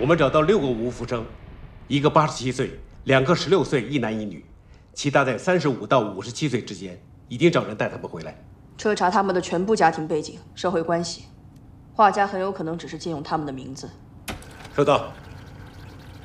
我们找到6个无复生，一个87岁，2个16岁，一男一女，其他在35到57岁之间，已经找人带他们回来。 彻查他们的全部家庭背景、社会关系，画家很有可能只是借用他们的名字。 收到。